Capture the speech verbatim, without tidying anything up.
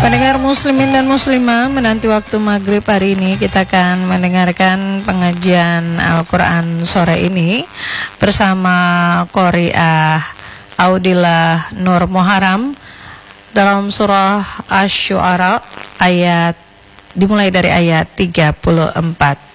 Pendengar muslimin dan muslimah, menanti waktu maghrib hari ini kita akan mendengarkan pengajian Al-Quran sore ini bersama Qori'ah Audillah Nur Muharram dalam surah Asy-Syu'ara ayat dimulai dari ayat tiga puluh empat.